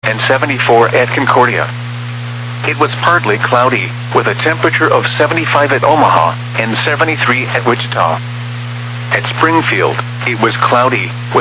and 74 at Concordia. It was partly cloudy, with a temperature of 75 at Omaha and 73 at Wichita. At Springfield, it was cloudy, with